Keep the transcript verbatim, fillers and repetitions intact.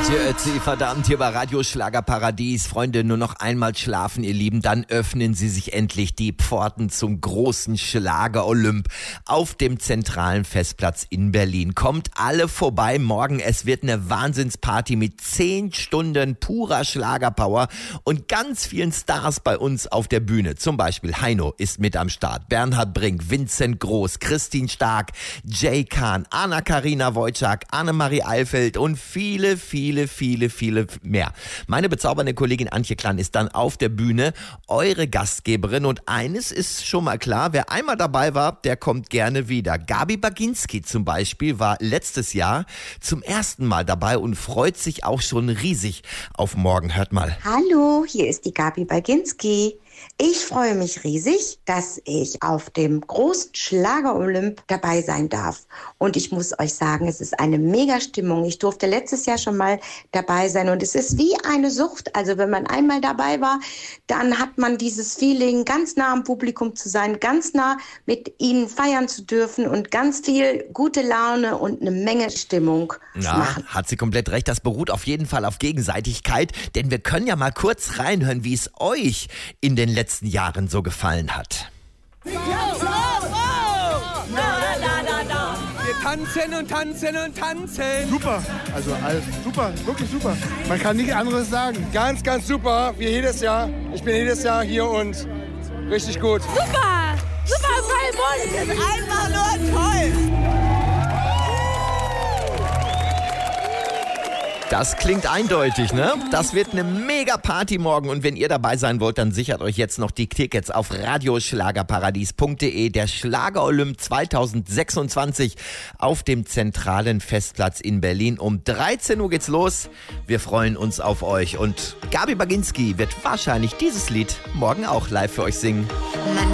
Antje Ötzi, verdammt, hier bei Radio Schlagerparadies. Freunde, nur noch einmal schlafen, ihr Lieben, dann öffnen sie sich endlich die Pforten zum großen Schlager-Olymp auf dem zentralen Festplatz in Berlin. Kommt alle vorbei morgen, es wird eine Wahnsinnsparty mit zehn Stunden purer Schlagerpower und ganz vielen Stars bei uns auf der Bühne. Zum Beispiel Heino ist mit am Start, Bernhard Brink, Vincent Groß, Christine Stark, Jay Kahn, Anna-Karina Wojcik, Annemarie Eilfeld und viele, viele, viele, viele mehr. Meine bezaubernde Kollegin Antje Klan ist dann auf der Bühne, eure Gastgeberin, und eines ist schon mal klar, wer einmal dabei war, der kommt gerne wieder. Gabi Baginski zum Beispiel war letztes Jahr zum ersten Mal dabei und freut sich auch schon riesig auf morgen. Hört mal. Hallo, hier ist die Gabi Baginski. Ich freue mich riesig, dass ich auf dem großen Schlager-Olymp dabei sein darf. Und ich muss euch sagen, es ist eine Mega-Stimmung. Ich durfte letztes Jahr schon mal dabei sein und es ist wie eine Sucht. Also wenn man einmal dabei war, dann hat man dieses Feeling, ganz nah am Publikum zu sein, ganz nah mit ihnen feiern zu dürfen und ganz viel gute Laune und eine Menge Stimmung ja, zu machen. Hat sie komplett recht. Das beruht auf jeden Fall auf Gegenseitigkeit, denn wir können ja mal kurz reinhören, wie es euch in den letzten Jahren so gefallen hat. Wir tanzen und tanzen und tanzen. Super, also alles super, wirklich super. Man kann nichts anderes sagen. Ganz, ganz super, wie jedes Jahr. Ich bin jedes Jahr hier und richtig gut. Super, super, voll bunt. Einfach nur toll. Das klingt eindeutig, ne? Das wird eine Mega-Party morgen und wenn ihr dabei sein wollt, dann sichert euch jetzt noch die Tickets auf radioschlagerparadies punkt de. Der Schlager-Olymp zweitausendsechsundzwanzig auf dem zentralen Festplatz in Berlin. Um dreizehn Uhr geht's los. Wir freuen uns auf euch und Gabi Baginski wird wahrscheinlich dieses Lied morgen auch live für euch singen.